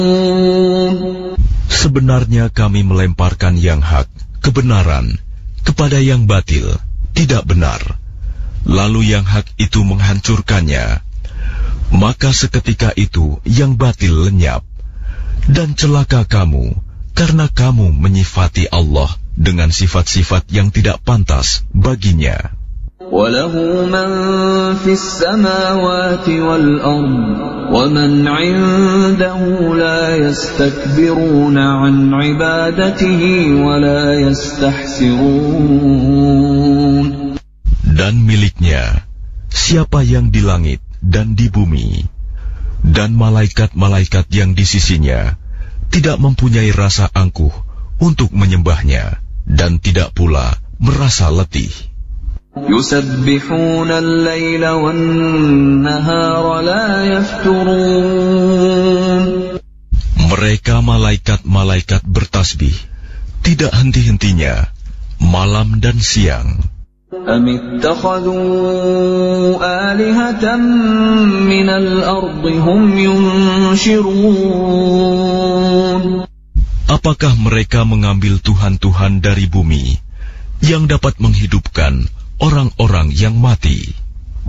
Sebenarnya kami melemparkan yang hak, kebenaran, kepada yang batil, tidak benar. Lalu yang hak itu menghancurkannya. Maka seketika itu yang batil lenyap. Dan celaka kamu, karena kamu menyifati Allah dengan sifat-sifat yang tidak pantas baginya. وَلَهُ مَنْ فِي السَّمَاوَاتِ وَالْأَرْضِ وَمَنْ عِنْدَهُ لَا يَسْتَكْبِرُونَ عَنْ عِبَادَتِهِ وَلَا يَسْتَحْسِرُونَ. Dan miliknya siapa yang di langit dan di bumi, dan malaikat-malaikat yang di sisinya tidak mempunyai rasa angkuh untuk menyembahnya, dan tidak pula merasa letih. يُسَبِّحُونَ اللَّيْلَ وَالنَّهَارَ لَا يَفْتُرُونَ. Mereka malaikat-malaikat bertasbih tidak henti-hentinya malam dan siang. أَمِ اتَّخَذُوا آلِهَةً مِّنَ الْأَرْضِ هُمْ يُنشِرُونَ. Apakah mereka mengambil tuhan-tuhan dari bumi yang dapat menghidupkan orang-orang yang mati?